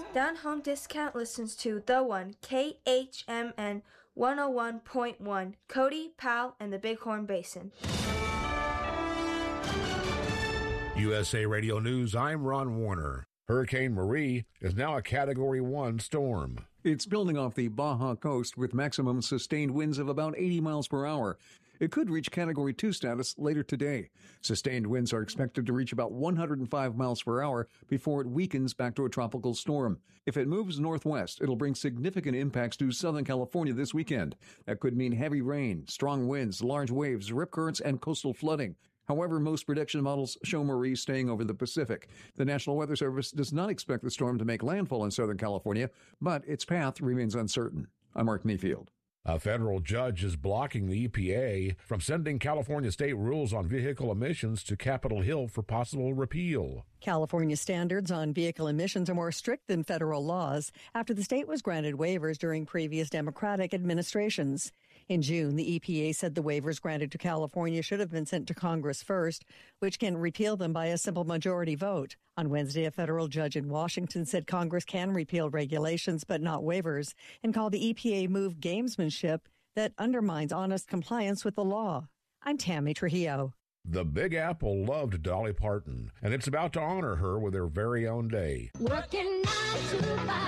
Down Home Discount listens to The One, KHMN 101.1, Cody, Powell, and the Bighorn Basin. USA Radio News, I'm Ron Warner. Hurricane Marie is now a Category 1 storm. It's building off the Baja coast with maximum sustained winds of about 80 miles per hour. It could reach Category 2 status later today. Sustained winds are expected to reach about 105 miles per hour before it weakens back to a tropical storm. If it moves northwest, it'll bring significant impacts to Southern California this weekend. That could mean heavy rain, strong winds, large waves, rip currents, and coastal flooding. However, most prediction models show Marie staying over the Pacific. The National Weather Service does not expect the storm to make landfall in Southern California, but its path remains uncertain. I'm Mark Mayfield. A federal judge is blocking the EPA from sending California state rules on vehicle emissions to Capitol Hill for possible repeal. California standards on vehicle emissions are more strict than federal laws after the state was granted waivers during previous Democratic administrations. In June, the EPA said the waivers granted to California should have been sent to Congress first, which can repeal them by a simple majority vote. On Wednesday, a federal judge in Washington said Congress can repeal regulations but not waivers, and called the EPA move gamesmanship that undermines honest compliance with the law. I'm Tammy Trujillo. The Big Apple loved Dolly Parton, and it's about to honor her with their very own day. Working 9 to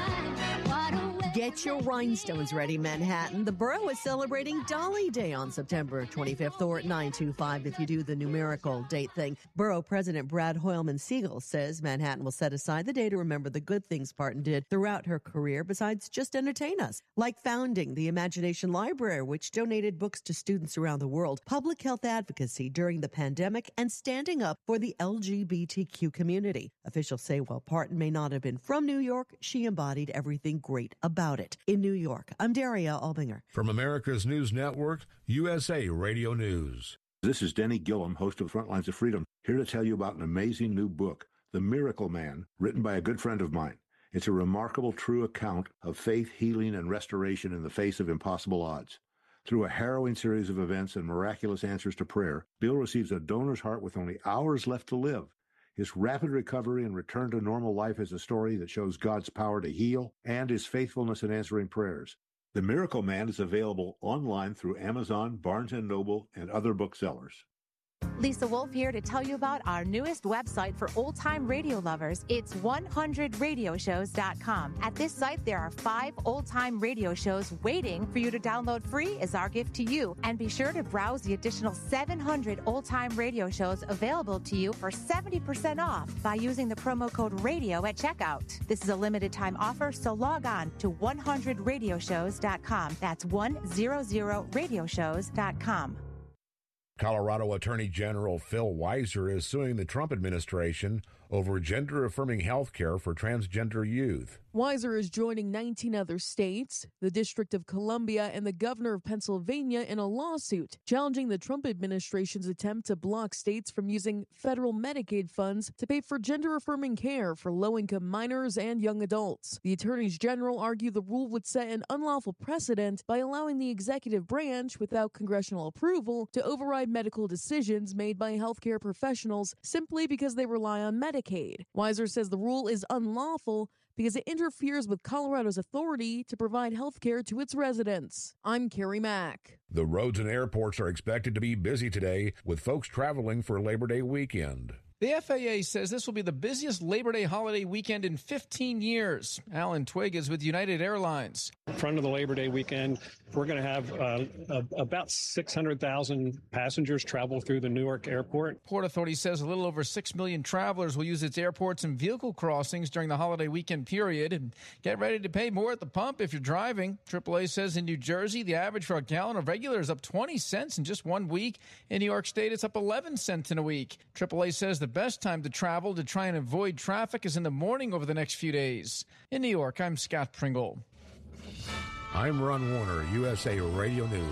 5, what a way. Get your rhinestones ready, Manhattan. The borough is celebrating Dolly Day on September 25th or 9/25 if you do the numerical date thing. Borough President Brad Hoylman Siegel says Manhattan will set aside the day to remember the good things Parton did throughout her career besides just entertain us, like founding the Imagination Library, which donated books to students around the world, public health advocacy during the pandemic, and standing up for the LGBTQ community. Officials say while Parton may not have been from New York, she embodied everything great about it. In New York, I'm Daria Albinger. From America's News Network, USA Radio News. This is Denny Gillum, host of Frontlines of Freedom, here to tell you about an amazing new book, The Miracle Man, written by a good friend of mine. It's a remarkable, true account of faith, healing, and restoration in the face of impossible odds. Through a harrowing series of events and miraculous answers to prayer, Bill receives a donor's heart with only hours left to live. His rapid recovery and return to normal life is a story that shows God's power to heal and his faithfulness in answering prayers. The Miracle Man is available online through Amazon, Barnes & Noble, and other booksellers. Lisa Wolf here to tell you about our newest website for old-time radio lovers. It's 100radioshows.com. At this site, there are 5 old-time radio shows waiting for you to download free as our gift to you. And be sure to browse the additional 700 old-time radio shows available to you for 70% off by using the promo code RADIO at checkout. This is a limited-time offer, so log on to 100radioshows.com. That's 100radioshows.com. Colorado Attorney General Phil Weiser is suing the Trump administration over gender-affirming health care for transgender youth. Weiser is joining 19 other states, the District of Columbia, and the governor of Pennsylvania in a lawsuit challenging the Trump administration's attempt to block states from using federal Medicaid funds to pay for gender-affirming care for low-income minors and young adults. The attorneys general argue the rule would set an unlawful precedent by allowing the executive branch, without congressional approval, to override medical decisions made by healthcare professionals simply because they rely on Medicaid. Weiser says the rule is unlawful because it interferes with Colorado's authority to provide health care to its residents. I'm Carrie Mack. The roads and airports are expected to be busy today with folks traveling for Labor Day weekend. The FAA says this will be the busiest Labor Day holiday weekend in 15 years. Alan Twigg is with United Airlines. In front of the Labor Day weekend, we're going to have about 600,000 passengers travel through the Newark airport. Port Authority says a little over 6 million travelers will use its airports and vehicle crossings during the holiday weekend period. And get ready to pay more at the pump if you're driving. AAA says in New Jersey, the average for a gallon of regular is up 20 cents in just 1 week. In New York State, it's up 11 cents in a week. AAA says the best time to travel to try and avoid traffic is in the morning over the next few days. In New York, I'm Scott Pringle. I'm Ron Warner, USA Radio News.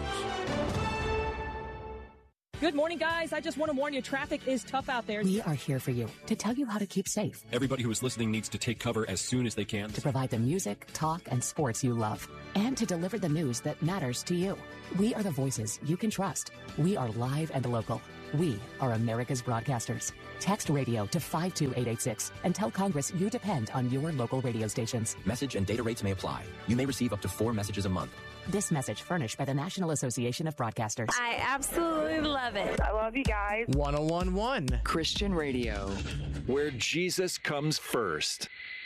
Good morning, guys. I just want to warn you, traffic is tough out there. We are here for you to tell you how to keep safe. Everybody who is listening needs to take cover as soon as they can. To provide the music, talk, and sports you love. And to deliver the news that matters to you. We are the voices you can trust. We are live and local. We are America's broadcasters. Text radio to 52886 and tell Congress you depend on your local radio stations. Message and data rates may apply. You may receive up to 4 messages a month. This message furnished by the National Association of Broadcasters. I absolutely love it. I love you guys. 101.1 Christian Radio, where Jesus comes first.